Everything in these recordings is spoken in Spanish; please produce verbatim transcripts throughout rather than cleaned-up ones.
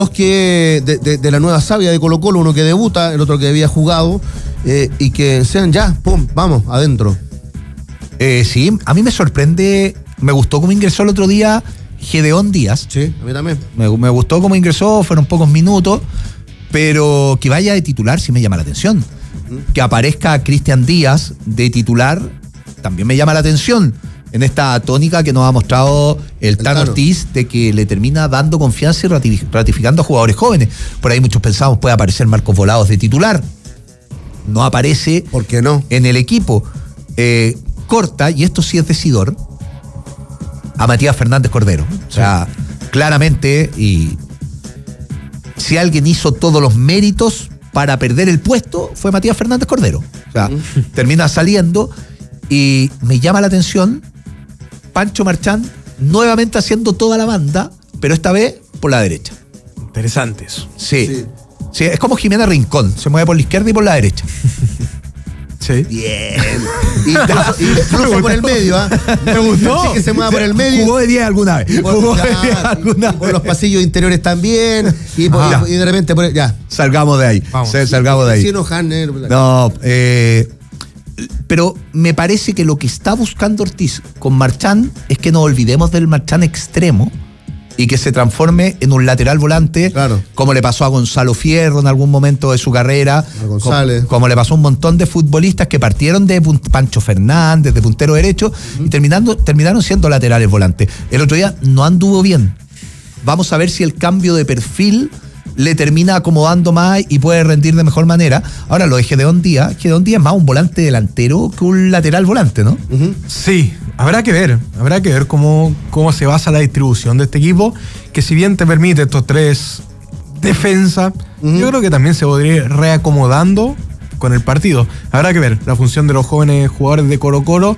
que de, de, de la nueva savia de Colo-Colo, uno que debuta, el otro que había jugado, eh, y que sean ya, pum, vamos, adentro. Eh, sí, a mí me sorprende, me gustó cómo ingresó el otro día Gedeón Díaz. Sí, a mí también. Me, me gustó cómo ingresó, fueron pocos minutos, pero que vaya de titular sí me llama la atención. ¿Mm? Que aparezca Cristian Díaz de titular también me llama la atención. En esta tónica que nos ha mostrado el, el Tan Ortiz, de que le termina dando confianza y ratificando a jugadores jóvenes. Por ahí muchos pensamos puede aparecer Marcos Volados de titular. No aparece. ¿Por qué no? En el equipo. Eh, corta, y esto sí es decidor, a Matías Fernández Cordero. O sea, sí. Claramente, y si alguien hizo todos los méritos para perder el puesto, fue Matías Fernández Cordero. O sea, uh-huh. termina saliendo, y me llama la atención Pancho Marchán nuevamente haciendo toda la banda, pero esta vez por la derecha. Interesante eso. Sí. Sí, sí, es como Jimena Rincón, se mueve por la izquierda y por la derecha. Sí. Bien. Incluso, incluso por el medio, ¿ah? ¿eh? Me gustó. Sí, que se mueva por el medio. Jugó de diez alguna vez. Por, Jugó ya, de diez alguna y, y por vez. los pasillos interiores también. Y, por, y de repente, por, ya. Salgamos de ahí. Vamos. Sí, salgamos de ahí. Sí, no, Hanner, no, eh. Pero me parece que lo que está buscando Ortiz con Marchán es que no olvidemos del Marchán extremo y que se transforme en un lateral volante, claro. como le pasó a Gonzalo Fierro en algún momento de su carrera, a González. Como, como le pasó a un montón de futbolistas que partieron de Pancho Fernández, de puntero derecho, uh-huh. y terminando, terminaron siendo laterales volantes. El otro día no anduvo bien. Vamos a ver si el cambio de perfil le termina acomodando más y puede rendir de mejor manera. Ahora, lo de Gedeón Díaz, Gedeón Díaz es más un volante delantero que un lateral volante, ¿no? Uh-huh. Sí, habrá que ver, habrá que ver cómo, cómo se basa la distribución de este equipo, que si bien te permite estos tres defensas, uh-huh. yo creo que también se podría ir reacomodando con el partido. Habrá que ver la función de los jóvenes jugadores de Colo-Colo,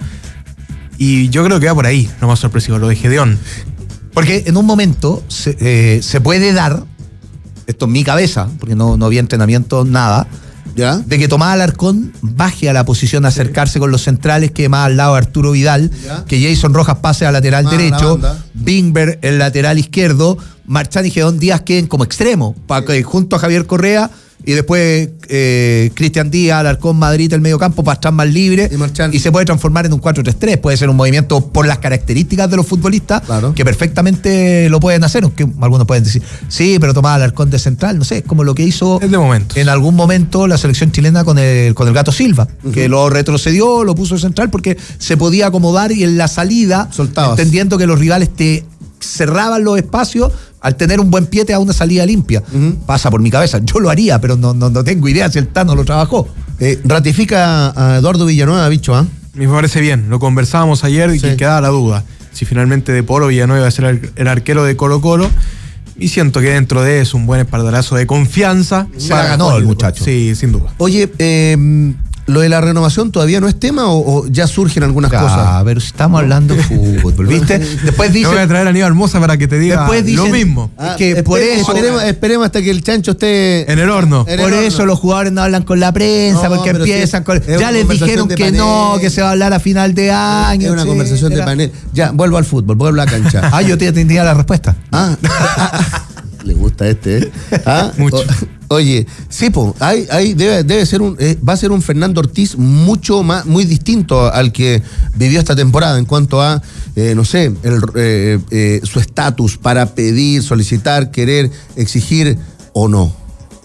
y yo creo que va por ahí, lo más sorpresivo, lo de Gedeón. Porque en un momento se, eh, se puede dar, esto en mi cabeza, porque no, no había entrenamiento, nada, ¿ya? De que Tomás Alarcón baje a la posición a acercarse sí. con los centrales, que más al lado de Arturo Vidal, ¿ya? Que Jason Rojas pase al lateral más derecho, Bingber el lateral izquierdo, Marchán y Gedeón Díaz queden como extremo, para sí. que junto a Javier Correa, y después eh, Cristian Díaz, Alarcón, Madrid, el medio campo, para estar más libre, y, y se puede transformar en un cuatro tres tres. Puede ser un movimiento por las características de los futbolistas, claro. que perfectamente lo pueden hacer, aunque algunos pueden decir, sí, pero tomar Alarcón de central, no sé, es como lo que hizo es de momento. en algún momento la selección chilena con el, con el Gato Silva, uh-huh. que lo retrocedió, lo puso de central porque se podía acomodar, y en la salida, soltabas, entendiendo que los rivales te cerraban los espacios, al tener un buen pie te da una salida limpia. Uh-huh. Pasa por mi cabeza, yo lo haría, pero no, no, no tengo idea si el Tano lo trabajó. Eh, ratifica a Eduardo Villanueva, bicho, ¿ah? ¿eh? Me parece bien, lo conversábamos ayer, sí. y que quedaba la duda si finalmente De Polo Villanueva va a ser el, el arquero de Colo-Colo, y siento que dentro de eso un buen espaldarazo de confianza. Se la ganó el muchacho. Sí, sin duda. Oye, eh, ¿lo de la renovación todavía no es tema o, o ya surgen algunas ya, cosas? A ver, estamos hablando de fútbol, ¿viste? Después dice. Te voy a traer a Aníbal Mosa para que te diga después dicen, lo mismo. Ah, es que espere, por eso. Esperemos, esperemos hasta que el chancho esté en el horno. En el por horno. Eso los jugadores no hablan con la prensa, no, porque empiezan si es, con. Ya les dijeron que panel. No, que se va a hablar a final de año. Es una etcétera. Conversación de panel. Ya, vuelvo al fútbol, vuelvo a la cancha. Ah, yo te tenía la respuesta. Ah. Le gusta este, ¿eh? ¿Ah? Mucho. O, oye, sí, po, hay, hay, debe, debe ser un, eh, va a ser un Fernando Ortiz mucho más, muy distinto al que vivió esta temporada en cuanto a, eh, no sé, el, eh, eh, su estatus para pedir, solicitar, querer, exigir o no.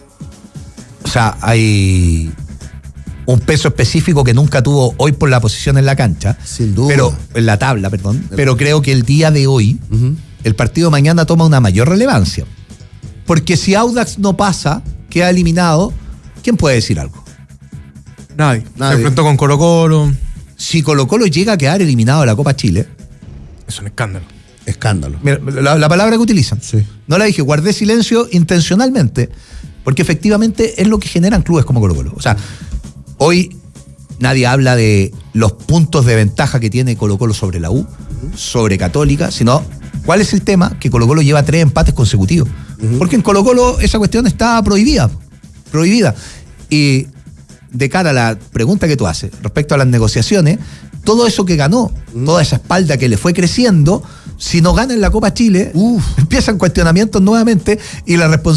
O sea, hay un peso específico que nunca tuvo hoy por la posición en la cancha. Sin duda. Pero, en la tabla, perdón. Pero creo que el día de hoy, uh-huh. el partido de mañana toma una mayor relevancia. Porque si Audax no pasa, queda eliminado, ¿quién puede decir algo? Nadie. Nadie. Se enfrentó con Colo-Colo. Si Colo-Colo llega a quedar eliminado de la Copa Chile, es un escándalo. Escándalo. Mira, la, la palabra que utilizan. Sí. No la dije, guardé silencio intencionalmente, porque efectivamente es lo que generan clubes como Colo-Colo. O sea, hoy nadie habla de los puntos de ventaja que tiene Colo-Colo sobre la U, sobre Católica, sino ¿cuál es el tema? Que Colo-Colo lleva tres empates consecutivos. Uh-huh. Porque en Colo-Colo esa cuestión está prohibida. Prohibida. Y de cara a la pregunta que tú haces respecto a las negociaciones, todo eso que ganó, mm. toda esa espalda que le fue creciendo, si no gana en la Copa Chile, Uf. empiezan cuestionamientos nuevamente y la responsabilidad